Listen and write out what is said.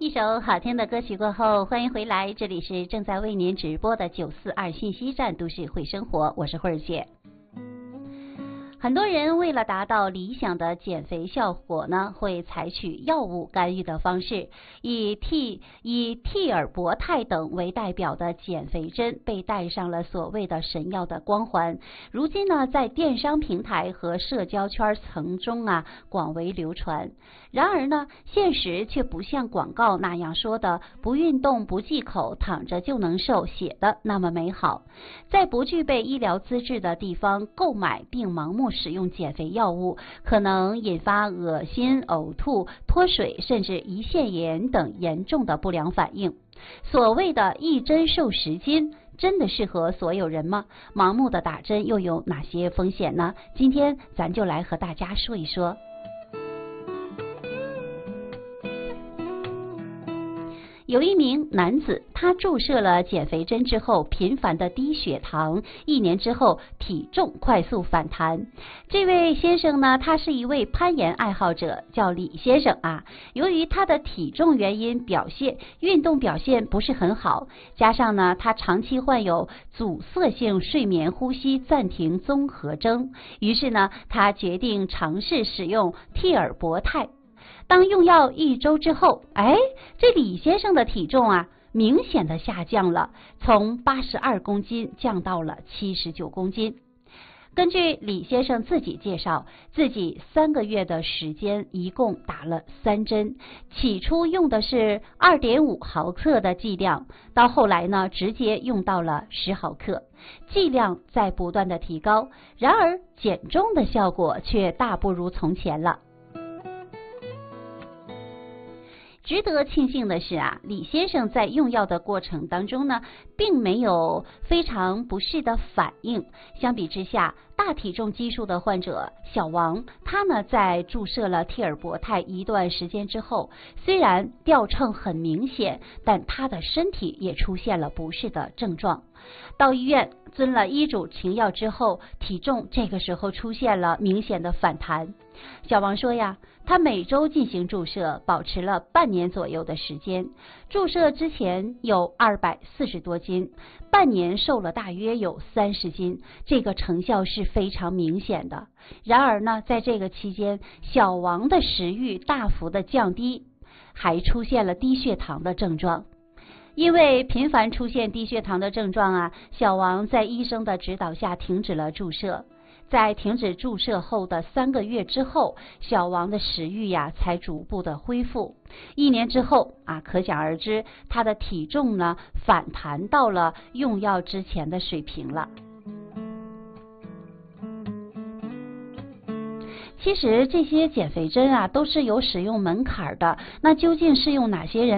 一首好听的歌曲过后，欢迎回来，这里是正在为您直播的942信息站都市会生活，我是慧儿姐。很多人为了达到理想的减肥效果呢，会采取药物干预的方式，以替尔博肽等为代表的减肥针被戴上了所谓的神药的光环。如今呢，在电商平台和社交圈层中广为流传。然而呢，现实却不像广告那样说的不运动不忌口躺着就能瘦写的那么美好。在不具备医疗资质的地方购买并盲目使用减肥药物，可能引发恶心、呕吐、脱水甚至胰腺炎等严重的不良反应。所谓的一针瘦10斤，真的适合所有人吗？盲目的打针又有哪些风险呢？今天咱就来和大家说一说。有一名男子，他注射了减肥针之后频繁的低血糖，1年之后体重快速反弹。这位先生呢，他是一位攀岩爱好者，叫李先生由于他的体重原因运动表现不是很好，加上呢他长期患有阻塞性睡眠呼吸暂停综合征，于是呢他决定尝试使用替尔博肽。当用药1周之后，这李先生的体重明显的下降了，从82公斤降到了79公斤。根据李先生自己介绍，自己3个月的时间一共打了3针，起初用的是2.5毫克的剂量，到后来呢直接用到了10毫克，剂量在不断的提高，然而减重的效果却大不如从前了。值得庆幸的是李先生在用药的过程当中呢，并没有非常不适的反应。相比之下，大体重基数的患者小王，他呢在注射了替尔博肽一段时间之后，虽然掉秤很明显，但他的身体也出现了不适的症状。到医院遵了医嘱停药之后，体重这个时候出现了明显的反弹。小王说他每周进行注射，保持了半年左右的时间。注射之前有240多斤，半年瘦了大约有30斤，这个成效是非常明显的。然而呢，在这个期间，小王的食欲大幅的降低，还出现了低血糖的症状。因为频繁出现低血糖的症状小王在医生的指导下停止了注射。在停止注射后的3个月之后，小王的食欲才逐步的恢复。1年之后可想而知，他的体重呢反弹到了用药之前的水平了。其实这些减肥针都是有使用门槛的，那究竟适用哪些人